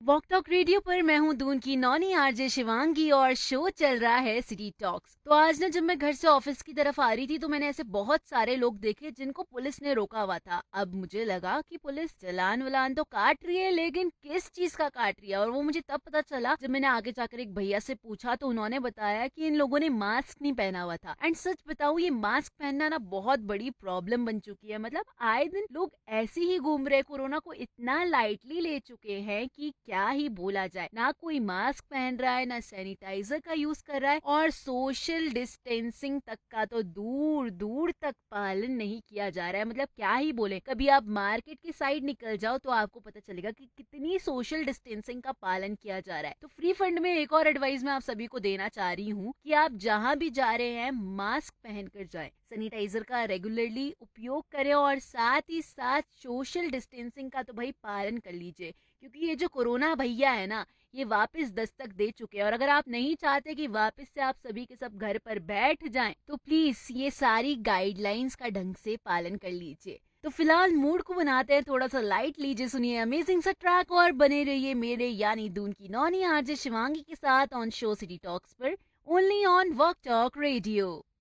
Walk talk radio पर मैं हूँ दून की नौनी आरजे शिवांगी और शो चल रहा है सिटी टॉक्स। तो आज ना जब मैं घर से ऑफिस की तरफ आ रही थी तो मैंने ऐसे बहुत सारे लोग देखे जिनको पुलिस ने रोका हुआ था। अब मुझे लगा कि पुलिस चालान वालान तो काट रही है, लेकिन किस चीज का काट रही है, और वो मुझे तब पता चला जब मैंने आगे जाकर एक भैया से पूछा तो उन्होंने बताया कि इन लोगों ने मास्क नहीं पहना हुआ था। एंड सच बताऊं, ये मास्क पहनना ना बहुत बड़ी प्रॉब्लम बन चुकी है। मतलब आए दिन लोग ऐसे ही घूम रहे, कोरोना को इतना लाइटली ले चुके हैं कि क्या ही बोला जाए। ना कोई मास्क पहन रहा है, ना सैनिटाइजर का यूज कर रहा है, और सोशल डिस्टेंसिंग तक का तो दूर दूर तक पालन नहीं किया जा रहा है। मतलब क्या ही बोले, कभी आप मार्केट की साइड निकल जाओ तो आपको पता चलेगा कि कितनी सोशल डिस्टेंसिंग का पालन किया जा रहा है। तो फ्री फंड में एक और एडवाइस मैं आप सभी को देना चाह रही हूँ कि आप जहाँ भी जा रहे हैं मास्क पहन कर जाए, सैनिटाइजर का रेगुलरली उपयोग करें, और साथ ही साथ सोशल डिस्टेंसिंग का तो भाई पालन कर लीजिए, क्योंकि ये जो कोरोना भैया है ना, ये वापस दस्तक दे चुके हैं। और अगर आप नहीं चाहते कि वापस से आप सभी के सब घर पर बैठ जाएं, तो प्लीज ये सारी गाइडलाइंस का ढंग से पालन कर लीजिए। तो फिलहाल मूड को बनाते हैं थोड़ा सा लाइट, लीजिए सुनिए अमेजिंग सा ट्रैक और बने रहिए मेरे यानी दून की नौनी आरजे शिवांगी के साथ ऑन शो सिटी टॉक्स पर, only on walk talk radio.